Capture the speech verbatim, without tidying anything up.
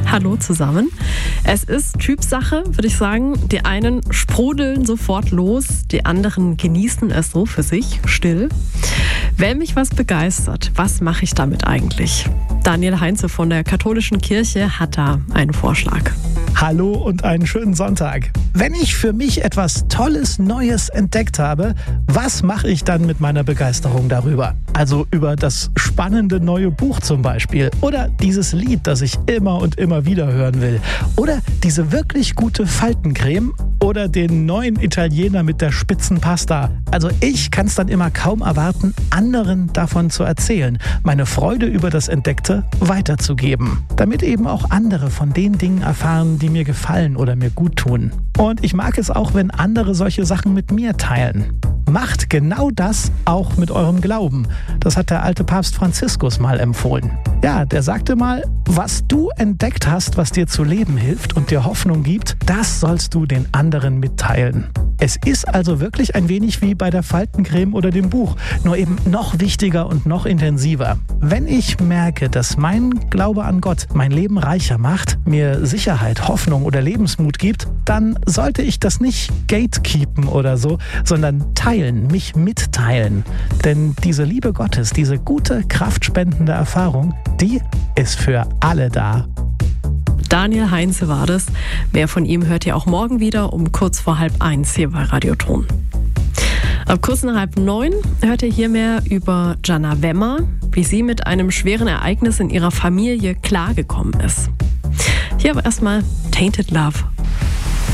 Hallo zusammen. Es ist Typsache, würde ich sagen. Die einen sprudeln sofort los, die anderen genießen es so für sich, still. Wenn mich was begeistert, was mache ich damit eigentlich? Daniel Heinze von der Katholischen Kirche hat da einen Vorschlag. Hallo und einen schönen Sonntag. Wenn ich für mich etwas Tolles, Neues entdeckt habe, was mache ich dann mit meiner Begeisterung darüber? Also über das spannende neue Buch zum Beispiel. Oder dieses Lied, das ich immer und immer wieder hören will. Oder diese wirklich gute Faltencreme. Oder den neuen Italiener mit der spitzen Pasta. Also ich kann es dann immer kaum erwarten, anderen davon zu erzählen. Meine Freude über das Entdeckte weiterzugeben. Damit eben auch andere von den Dingen erfahren, die mir gefallen oder mir gut tun. Und ich mag es auch, wenn andere solche Sachen mit mir teilen. Macht genau das auch mit eurem Glauben. Das hat der alte Papst Franziskus mal empfohlen. Ja, der sagte mal, was du entdeckt hast, was dir zu leben hilft und dir Hoffnung gibt, das sollst du den anderen mitteilen. Es ist also wirklich ein wenig wie bei der Faltencreme oder dem Buch, nur eben noch wichtiger und noch intensiver. Wenn ich merke, dass mein Glaube an Gott mein Leben reicher macht, mir Sicherheit, Hoffnung oder Lebensmut gibt, dann sollte ich das nicht gatekeepen oder so, sondern teilen, mich mitteilen. Denn diese Liebe Gottes, diese gute, kraftspendende Erfahrung, die ist für alle da. Daniel Heinze war das. Mehr von ihm hört ihr auch morgen wieder um kurz vor halb eins hier bei Radioton. Ab kurz nach halb neun hört ihr hier mehr über Jana Wemmer, wie sie mit einem schweren Ereignis in ihrer Familie klargekommen ist. Hier aber erstmal Tainted Love